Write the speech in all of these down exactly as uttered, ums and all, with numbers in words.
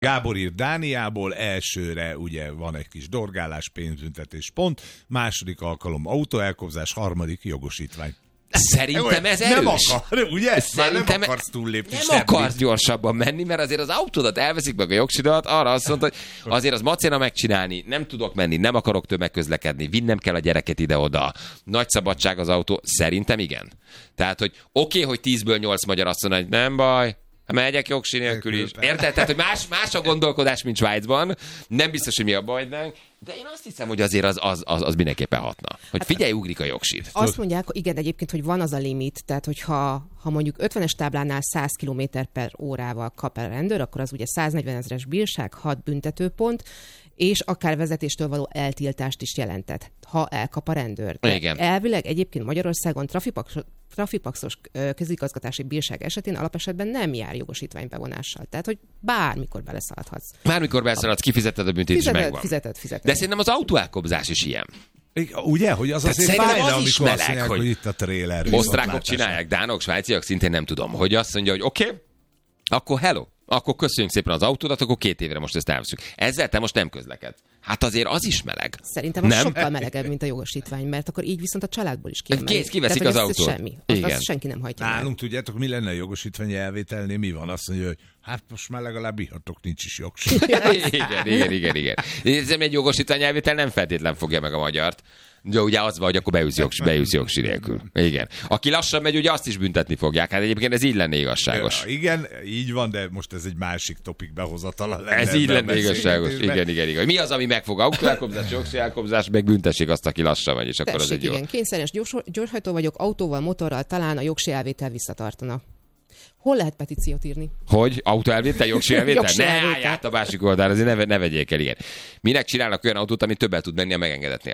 Gábor írt Dániából, elsőre ugye van egy kis dorgálás, pénzbüntetés, pont, második alkalom autóelkobzás, harmadik jogosítvány. Szerintem ez nem erős. Akar, ugye? Szerintem Már nem akarsz túllépni Nem semmit. akarsz gyorsabban menni, mert azért az autódat elveszik meg a jogsidat, arra azt mondta, hogy azért az macéna megcsinálni, nem tudok menni, nem akarok tömegközlekedni, vinnem kell a gyereket ide-oda. Nagy szabadság az autó, szerintem igen. Tehát, hogy oké, okay, hogy tízből nyolc magyar azt mondja, hogy nem baj, megyek jogsi nélkül is. Érted? Tehát, hogy más, más a gondolkodás, mint Svájcban. Nem biztos, hogy mi a baj, de én azt hiszem, hogy azért az, az, az, az mindenképpen hatna. Hogy figyelj, ugrik a jogsit. Azt mondják, igen, egyébként, hogy van az a limit, tehát hogyha ha mondjuk ötvenes táblánál száz kilométer per órával kap el rendőr, akkor az ugye száznegyven ezres bírság, hat büntetőpont, és akár vezetéstől való eltiltást is jelentett, ha elkap a rendőr. De igen. Elvileg egyébként Magyarországon trafipax, trafipaxos közigazgatási bírság esetén alapesetben nem jár jogosítványbevonással. Tehát, hogy bármikor beleszaladhatsz. Bármikor beleszaladsz, kifizeted a büntetést, fizeted, megvan. Fizeted, fizeted. De szerintem az autóelkobzás is ilyen. Ugye, hogy az Tehát azért szerintem fájna, az is amikor azt meleg, mondják, hogy hogy itt a trailer. Osztrákok csinálják, dánok, svájciak, szintén nem tudom, hogy azt mondja, hogy oké, okay, akkor hello, akkor köszönjük szépen az autódat, akkor két évre most ezt elveszünk. Ezzel te most nem közlekedsz. Hát azért az is meleg. Szerintem az nem? sokkal melegebb, mint a jogosítvány, mert akkor így viszont a családból is kiemeli. Kész, kiveszik Tehát, az az autót. Semmi. Azt, Igen. azt senki nem hajtja meg. Nálunk tudjátok, mi lenne a jogosítvány elvételnél? Mi van? Azt mondja, hogy hát most már legalább ihatok, nincs is jogosítvány. igen, igen, igen, igen. Én egy jogosítvány elvétel nem feltétlen fogja meg a magyart. De ugye az van, hogy akkor beűzi jogsi, beűzi jogsi nélkül. Igen. Aki lassan megy, ugye azt is büntetni fogják. Hát egyébként ez így lenne igazságos. Ja, igen, így van, de most ez egy másik topik behozatala lenne. Ez így lenne igazságos. Igen, igen, igen. Mi az, ami megfog? Autóelkobzás, jogsi elkobzás, meg büntessék azt, aki lassan megy, és akkor Tessék, az egy jó. igen, kényszeres gyors, gyorshajtó vagyok, autóval, motorral, talán a jogsi elvétel visszatartana. Hol lehet petíciót írni? Hogy? Autóelvétel, jogsi elvétel? Jogsi Ne elvétel. állj át a másik oldalra, azért ne, ne vegyék el, igen. Minek csinálnak olyan autót, ami többet tud menni a megengedetnél?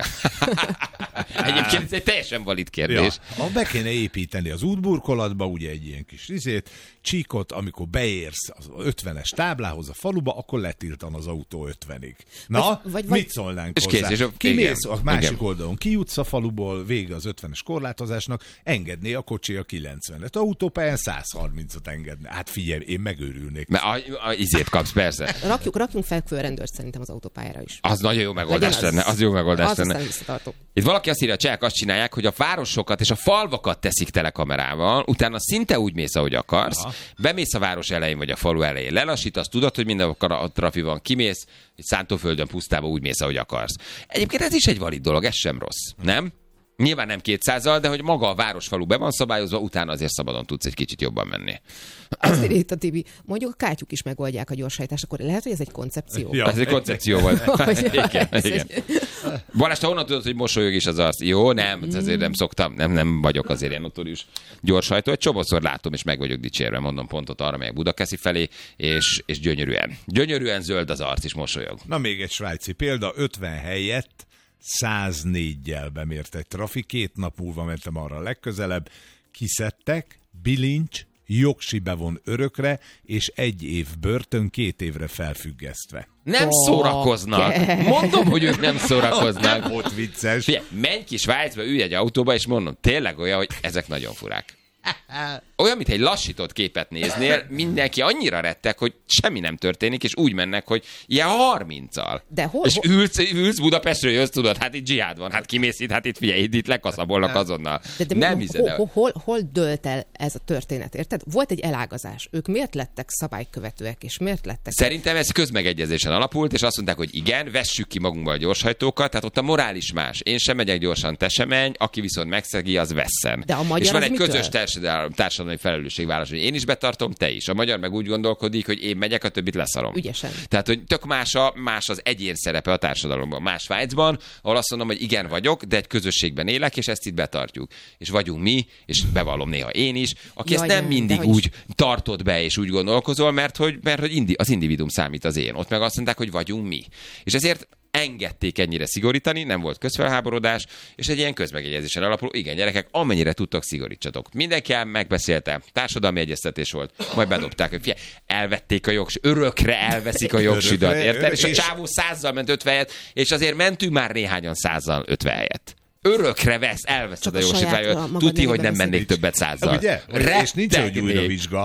Egyébként ez egy teljesen valid kérdés. Ja, be kéne építeni az útburkolatba, ugye egy ilyen kis izét, csíkot, amikor beérsz az ötvenes táblához a faluba, akkor letiltan az autó ötvenig. Na, vagy, vagy, mit szólnánk és hozzá? kész, és Kimész igen, a másik igen. oldalon, kijutsz a faluból, vége az ötvenes korlátozásnak, engedné a kocsi a kilencvenet. Autópályán száz harmincot engedne. Hát figyelj, én megőrülnék. Mert a, a izét kapsz, persze. Rakjuk, rakjunk fel rendőrt szerintem az autópályára is. Az nagyon jó megoldás Legyen az- lenne. Az jó megoldás Az lenne. aztán visszatartó. Itt valaki azt írja, a csehek azt csinálják, hogy a városokat és a falvakat teszik telekamerával, utána szinte úgy mész, ahogy akarsz, aha. Bemész a város elején vagy a falu elején, lelassítasz, tudod, hogy minden a trafi van, kimész, egy szántóföldön pusztába úgy mész, ahogy akarsz. Egyébként ez is egy valid dolog, ez sem rossz, nem? Nyilván nem kétszázzal, de hogy maga a városfalu be van szabályozva, utána azért szabadon tudsz egy kicsit jobban menni. Azt írja itt a Tibi, mondjuk a kátyuk is megoldják a gyorshajtást, akkor lehet, hogy ez egy koncepció. Ja. Ez egy koncepció volt. Hogy- igen, ez igen. egy- Balázs, te honnan tudod, hogy mosolyog is az arc? Jó, nem, azért nem szoktam, nem, nem vagyok azért ilyen notórius gyorshajtó. Egy csomószor látom, és meg vagyok dicsérve, mondom pontot arra, melyek Budakeszi felé, és, és gyönyörűen. Gyönyörűen zöld az arc, és mosolyog. Na még egy svájci példa, ötven helyett száznégyel bemért egy trafi, két nap múlva mentem arra a legközelebb, kiszedtek, bilincs, jogsi bevon örökre, és egy év börtön, két évre felfüggesztve. Nem Oh, szórakoznak. ke- Mondom, hogy ők nem szórakoznak. Nem volt vicces. Figyelj, menj ki Svájcba, ülj egy autóba, és mondom, tényleg olyan, hogy ezek nagyon furák. Olyan, mint egy lassított képet néznél, mindenki annyira rettek, hogy semmi nem történik, és úgy mennek, hogy ilyen harminccal. De hol- És hol- ülsz, ülsz Budapestről, jössz, tudod, hát itt dzsihád van, hát kimész itt, hát itt figyelj, itt, itt lekaszabolnak azonnal. De, de nem hol, hiszed el. hol, hol, hol dölt el ez a történet, érted? Volt egy elágazás. Ők miért lettek szabálykövetőek, és miért lettek... Szerintem ez közmegegyezésen alapult, és azt mondták, hogy igen, vessük ki magunkból a gyorshajtókat, tehát ott a morális más. Én sem megyek gyorsan, te sem menj, aki viszont megszegi, az vesszen. De a magyar és van az egy mitől? közös társadalmi, társadalmi felelősségvállalás, hogy én is betartom, te is. A magyar meg úgy gondolkodik, hogy én megyek, a többit leszarom. Ügyesen. Tehát, hogy tök más, a, más az egyén szerepe a társadalomban. Más Svájcban, ahol azt mondom, hogy igen vagyok, de egy közösségben élek, és ezt itt betartjuk. És vagyunk mi, és bevallom néha én is, aki Jaj, ezt nem nem, mindig de hogy úgy tartod be, és úgy gondolkozol, mert hogy, mert hogy indi, az individuum számít az én. Ott meg azt mondták, hogy vagyunk mi. És ezért engedték ennyire szigorítani, nem volt közfelháborodás, és egy ilyen közmegegyezésen alapuló, igen, gyerekek, amennyire tudtok, szigorítsatok. Mindenki el megbeszélte, társadalmi egyeztetés volt, majd bedobták, hogy figyelj, elvették a jogs, örökre elveszik a jogsidat, Örökre, érted? És a és- csávó százzal ment ötven helyet, és azért mentünk már néhányan százzal ötven helyet. Örökre vesz, elveszed Csak a a saját jogosítványot. magad Tuti, hogy nevében nem mennék beszélsz. többet százzal. Ugye? És nincs, hogy újra vizsga.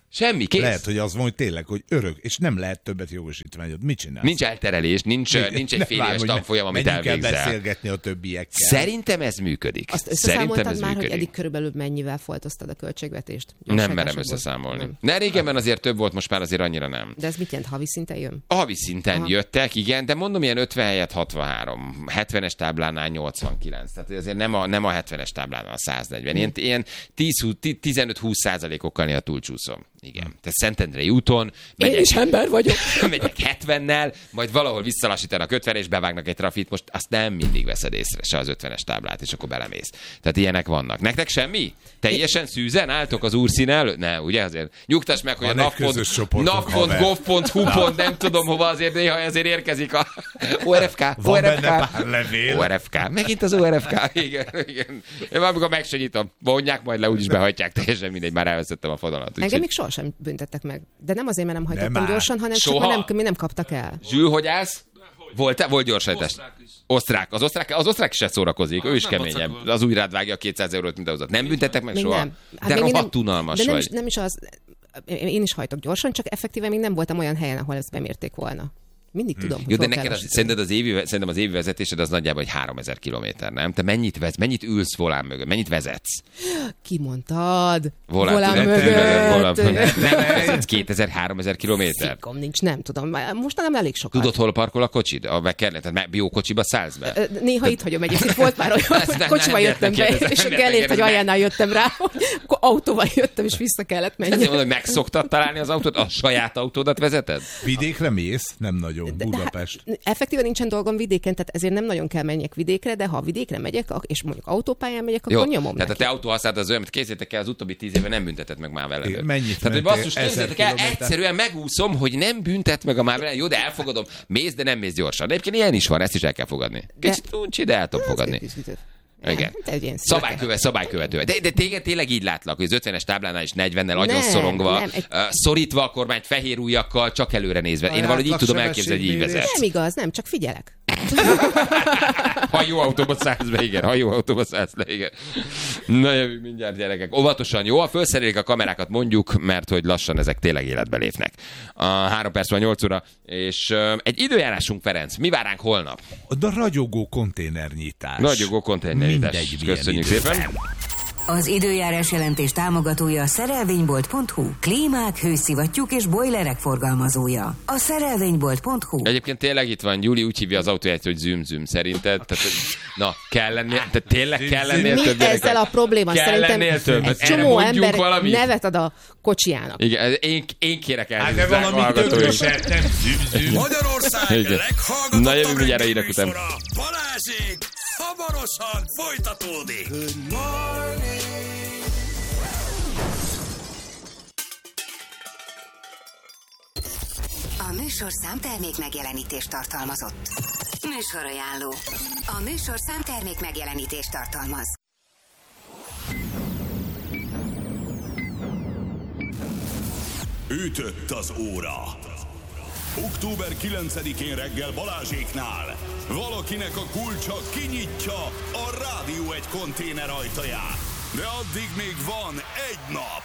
Semmi, kész. Lehet, hogy az van, hogy tényleg, hogy örök, és nem lehet többet jogosítványod. Mit csinálsz? Nincs elterelés, nincs, nincs egy fél éves tanfolyam, amit elvégzel. Menjünk el beszélgetni a többiekkel. Szerintem ez működik. Azt Szerintem ez már, működik. hogy eddig körülbelül mennyivel foltoztad a költségvetést? Nem merem összeszámolni. Ne, régenben azért több volt, most már azért annyira nem. De ez mit jelent, havi szinten jön? A havi szinten Aha. jöttek, igen, de mondom, ilyen ötven helyett hatvanhárom, hetvenes táblánál nyolcvankilenc, tehát azért nem a, nem a hetvenes táblánál a száznegyven. Ilyen, ilyen tizenöt-húsz százalékokkal néha túlcsúszom. Igen. Tehát Szentendrei úton Én megyek, is ember vagyok. megyek hetvennel, majd valahol visszalassítanak ötvenre, és bevágnak egy trafit, most azt nem mindig veszed észre, se az ötvenes táblát, és akkor belemész. Tehát ilyenek vannak. Nektek semmi? Teljesen szűzen álltok az úrszín előtt? Ne, ugye azért? Nyugtass meg, hogy Van a egy nap pont gov pont hu nem tudom hova, azért néha azért érkezik a o er ef ká. Van benne pár levél. o er ef ká. Megint az o er ef ká. Igen, igen. Én amikor megsegítom, vonják, majd le úgyis behajtják, teljesen mindegy, már elveszettem a fonalat. Engem még sohasem büntettek meg. De nem azért, mert nem hajtottam már. gyorsan, hanem Soha? csak mert nem, mi nem kaptak el. Zsül, hogy állsz? Volt, volt gyorsajtás. Osztrák. Az osztrák, az osztrák se szórakozik, ő is keményebb. Az úgy rád vágja a kétszáz eurót, mint ahhoz. Nem büntettek meg Még soha? nem. Hát De még rohadt nem- unalmas de nem vagy. is, nem is az... Én is hajtok gyorsan, csak effektíven még nem voltam olyan helyen, ahol ezt bemérték volna. Mindig tudom, hogy Jó, de hol kell neked az, lassítani. szerinted az évi, szerintem az évi vezetésed az nagyjából egy háromezer kilométer, nem? Te mennyit vesz, mennyit ülsz volán mögött, mennyit vezetsz? Ki mondtad? Volán, Volán tudod, mögött. volán- Nem vezetsz kétezer-háromezer kilométer? Fikom nincs, nem tudom. Most nem elég sokat. Tudod, hol parkol a kocsid? A bekernet, tehát biókocsiba szállsz be? Ö, Néha itt hagyom egyébként. Volt már olyan, Ezt hogy nem- kocsival nem jöttem be, kérdezem, és a nem Gellért, hogy kérdezem. aljánál jöttem rá, hogy akkor autóval jöttem, és vissza kellett Ezért menni. mondom, hogy megszoktad találni az autót, a saját autódat vezeted? Vidékre mész? Nem nagyon. Budapest. Effektíven nincsen dolgom vidéken, tehát ezért nem nagyon kell menjek vidékre, de ha vidékre megyek, ak- és mondjuk autópályán megyek, Jó, akkor nyomom tehát a neki. te autó használatod az olyan, amit készítek el az utóbbi tíz éve nem büntetett meg már veled. Igen, mennyit Tehát, hogy mentél? basszus, Ezer képzeljétek el, kilométer? egyszerűen megúszom, hogy nem büntet meg a már veled. Jó, de elfogadom, mész, de nem mész gyorsan. De egyébként ilyen is van, ezt is el kell fogadni. Kicsit uncsi, de el tudom fogadni. Igen. Igen. Szabálykövet, szabálykövető. De, de téged tényleg így látlak, hogy az ötvenes táblánál is negyvennel agyon Nem, szorongva, nem, egy- uh, szorítva a kormányt fehér ujjakkal, csak előre nézve. Én Ajánlak valahogy így tudom elképzelni, hogy így sebességmérés. vezetsz. Nem igaz, nem, csak figyelek. Ha jó autóba szállsz be, igen. Ha jó autóba szállsz le, igen. Na jövünk mindjárt, gyerekek. Óvatosan, jó? Ha felszerelik a kamerákat, mondjuk, mert hogy lassan ezek tényleg életbe lépnek. A három perc van nyolc óra, és uh, egy időjárásunk, Ferenc. Mi vár ránk holnap? A ragyogó konténernyitás. Ragyogó konténernyitás. Mindegy, milyen Köszönjük időben. szépen. Az időjárás jelentés támogatója a szerelvénybolt pont hu. Klímák, hőszivattyúk és bojlerek forgalmazója. A szerelvénybolt pont hu. Egyébként tényleg itt van, Gyuri úgy hívja az autóját, hogy züm-züm szerinted. Tehát, hogy- na, kell lennél, tehát tényleg kell lennél Mi több gyerekek? ezzel a probléma? Kell Szerintem lennél több. egy Erre csomó mondjunk ember valamit. nevet ad a kocsijának. Igen, én, én kérek el. Hát de valami tököset, nem züm-züm. Magyarország Igen. leghallgatottabb Na, jövünk mindjárt a reggeli hírek után. műsora. Balázsék hamarosan folytatódik. A műsorszám termék megjelenítést tartalmazott. Műsorajánló. A műsorszám termék megjelenítést tartalmaz. Ütött az óra. október kilencedikén reggel Balázséknál valakinek a kulcsa kinyitja a Rádió egy konténer ajtaját. De addig még van egy nap.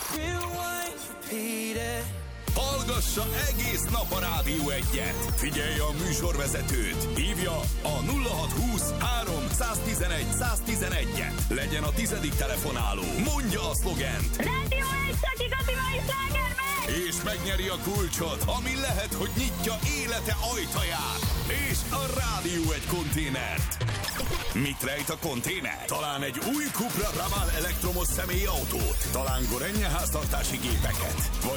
Hallgassa egész nap a Rádió egyet. Figyelje a műsorvezetőt. Hívja a nulla hat húsz három tizenegy száztizenegyet. Legyen a tizedik telefonáló. Mondja a szlogent. Rádió egy Szaki Katibai slágermeg! És megnyeri a kulcsot, ami lehet, hogy nyitja élete ajtaját. És a Rádió egy konténert. Mit rejt a konténer? Talán egy új Cupra Raval elektromos személyautót. Talán Gorenje háztartási gépeket. Vagy